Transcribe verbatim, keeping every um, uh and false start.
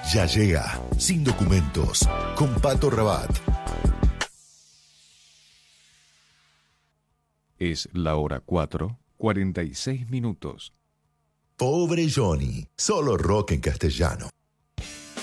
Ya llega, sin documentos, con Pato Rabat. Es la hora cuatro, cuarenta y seis minutos. Pobre Johnny, solo rock en castellano.